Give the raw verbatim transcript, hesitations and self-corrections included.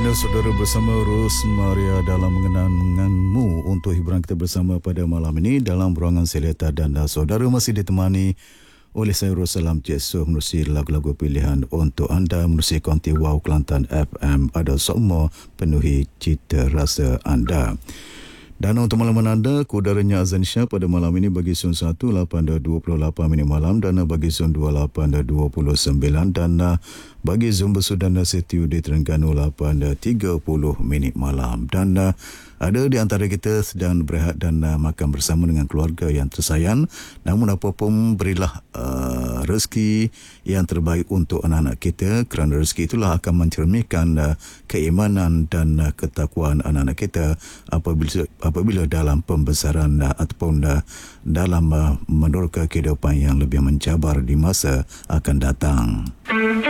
Anda saudara bersama Rosmaria dalam mengenanganmu untuk hiburan kita bersama pada malam ini dalam ruangan Seleta, dan saudara masih ditemani oleh saya Rosalam Jesuh menerusi lagu-lagu pilihan untuk anda menerusi konti Wow Kelantan F M. Ada semua penuhi cita rasa anda. Dan untuk malaman anda, kudaranya azan Syah pada malam ini bagi zon satu lapan dan dua puluh lapan minit malam, dan bagi zon dua lapan dan dua puluh sembilan, dan bagi zon Bersudana Setiu di Terengganu lapan dan tiga puluh minit malam. Dan uh, ada di antara kita sedang berehat dan uh, makan bersama dengan keluarga yang tersayang. Namun apapun, berilah uh, rezeki yang terbaik untuk anak-anak kita, kerana rezeki itulah akan mencerminkan uh, keimanan dan uh, ketakwaan anak-anak kita apabila apabila dalam pembesaran uh, ataupun uh, dalam uh, meneroka kehidupan yang lebih mencabar di masa akan datang.